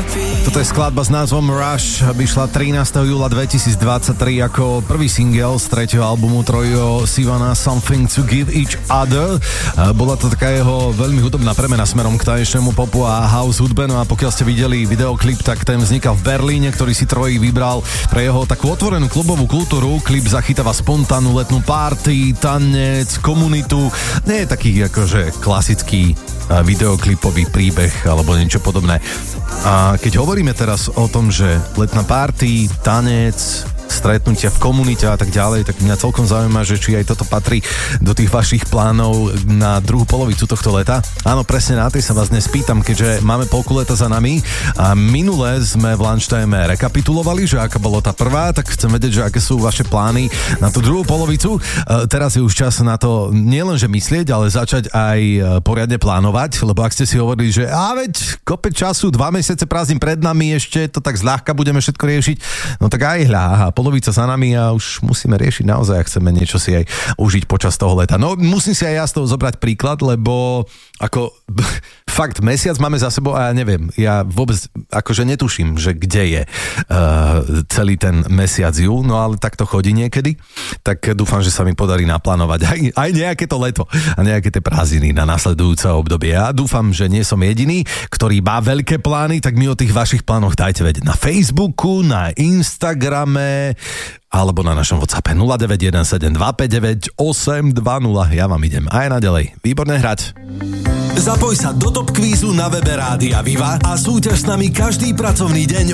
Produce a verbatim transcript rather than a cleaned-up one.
Toto je skladba s názvom Rush, vyšla trinásteho júla dvetisícdvadsaťtri ako prvý single z tretieho albumu Trojo Sivana Something to Give Each Other. Bola to taká jeho veľmi hudobná premena smerom k tanečnému popu a house hudbe. No a pokiaľ ste videli videoklip, tak ten vznikal v Berlíne, ktorý si Troj vybral pre jeho takú otvorenú klubovú kultúru. Klip zachytáva spontánnu letnú party, tanec, komunitu. Nie je taký akože klasický videoklipový príbeh alebo niečo podobné. A keď hovoríme teraz o tom, že letná party, tanec, stretnutia v komunite a tak ďalej, tak mňa celkom zaujíma, že či aj toto patrí do tých vašich plánov na druhú polovicu tohto leta. Áno, presne na tej sa vás dnes pýtam, keďže máme polku leta za nami a minule sme v Lunchtime rekapitulovali, že aká bola tá prvá, tak chcem vedieť, že aké sú vaše plány na tú druhú polovicu. E, teraz je už čas na to nielenže myslieť, ale začať aj poriadne plánovať, lebo ak ste si hovorili, že a veď kopec času, dva mesiace prázdnin pred nami, ešte to tak zľahka budeme všetko riešiť, no tak aj hľa, aha, polovica za nami a už musíme riešiť naozaj, ak chceme niečo si aj užiť počas toho leta. No musím si aj ja z toho zobrať príklad, lebo ako fakt mesiac máme za sebou a ja neviem, ja vôbec akože netuším, že kde je uh, celý ten mesiac júl, no ale tak to chodí niekedy, tak dúfam, že sa mi podarí naplánovať aj, aj nejaké to leto a nejaké tie prázdniny na nasledujúce obdobie. Ja dúfam, že nie som jediný, ktorý má veľké plány, tak mi o tých vašich plánoch dajte vedieť na Facebooku, na Instagrame alebo na našom WhatsAppe nula deväť jeden sedem dva päť deväť osem dva nula. Ja vám idem aj naďalej. Výborné hrať. Zapoj sa do Top Kvízu na webe Rádia Viva a súťaž s nami každý pracovný deň